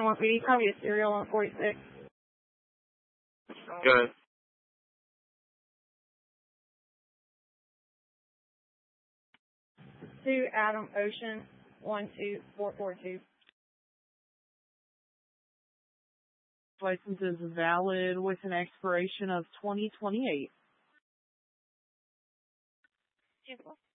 1PD, probably a serial on 46. Good. To Adam Ocean, 12442. License is valid with an expiration of 2028.